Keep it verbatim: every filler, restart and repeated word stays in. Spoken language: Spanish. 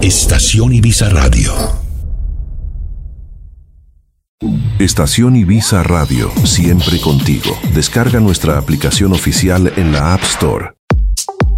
Estación Ibiza Radio. Estación Ibiza Radio, siempre contigo. Descarga nuestra aplicación oficial en la App Store